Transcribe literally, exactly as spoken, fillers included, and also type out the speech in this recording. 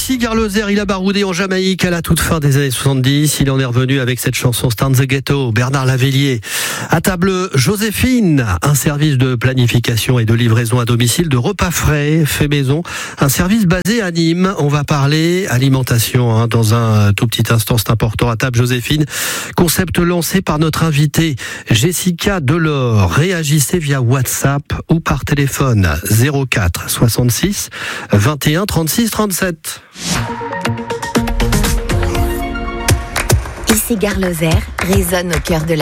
Ici Gare Lozère, il a baroudé en Jamaïque à la toute fin des années soixante-dix. Il en est revenu avec cette chanson Stand the Ghetto, Bernard Lavilliers. À table, Joséphine, un service de planification et de livraison à domicile de repas frais, fait maison. Un service basé à Nîmes. On va parler alimentation hein, dans un tout petit instant, c'est important. À table, Joséphine, concept lancé par notre invitée Jessica Delors. Réagissez via WhatsApp ou par téléphone zéro quatre soixante-six vingt et un trente-six trente-sept. Ici Gare Lozère résonne au cœur de la